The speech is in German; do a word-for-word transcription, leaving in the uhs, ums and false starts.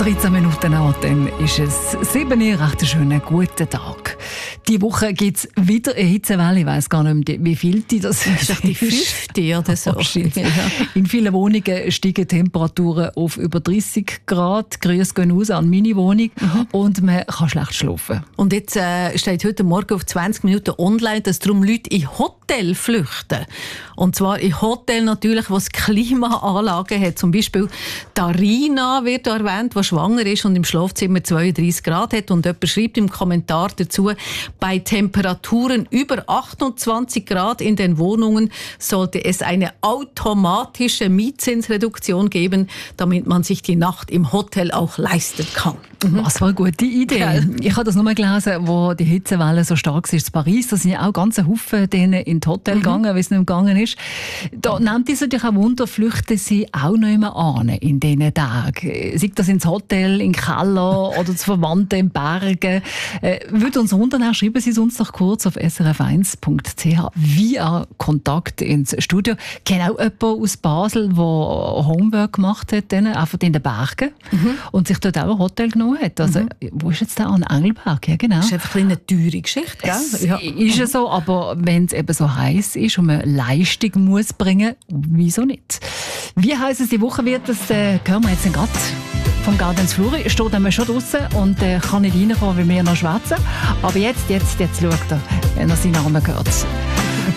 dreizehn Minuten nach, dann ist es sieben Uhr, recht einen schönen guten Tag. Diese Woche gibt es wieder eine Hitzewelle. Ich weiss gar nicht mehr, wie viel die das ist. Das ist die fünfte oder so. In vielen Wohnungen steigen Temperaturen auf über dreißig Grad. Grüße gehen raus an meine Wohnung. Mhm. Und man kann schlecht schlafen. Und jetzt äh, steht heute Morgen auf zwanzig Minuten online, dass darum Leute in Hotel flüchten. Und zwar in Hotel natürlich, wo es Klimaanlagen hat. Zum Beispiel Darina wird erwähnt, die schwanger ist und im Schlafzimmer zweiunddreißig Grad hat. Und jemand schreibt im Kommentar dazu, bei Temperaturen über achtundzwanzig Grad in den Wohnungen sollte es eine automatische Mietzinsreduktion geben, damit man sich die Nacht im Hotel auch leisten kann. Was für eine gute Idee. Ja. Ich habe das nur mal gelesen, wo die Hitzewelle so stark ist in Paris. Da sind ja auch ganz Haufen denen in das Hotel mhm. gegangen, wie es nicht gegangen ist. Da nimmt es natürlich auch Wunder, flüchten sie auch nicht mehr an in diesen Tagen. Sei das ins Hotel, in den Keller oder zu Verwandten in Bergen. Äh, würde uns wundern, schreiben Sie es uns doch kurz auf s r f eins punkt c h via Kontakt ins Studio. Ich kenne auch jemanden aus Basel, der Homework gemacht hat, einfach in den Bergen mhm. und sich dort auch ein Hotel genommen hat. Also, mhm. wo ist jetzt der an Engelberg? Ja, genau. Das ist einfach eine teure Geschichte, gell? Es ja. ist ja so, aber wenn es eben so heiß ist und man Leistung muss bringen, wieso nicht? Wie heiß es die Woche wird, das äh, hören wir jetzt gerade. Vom Gardens Fluri steht er schon draussen und äh, kann nicht reinkommen, weil wir noch schwätzen. Aber jetzt, jetzt, jetzt schaut er, wenn er seinen Namen hört.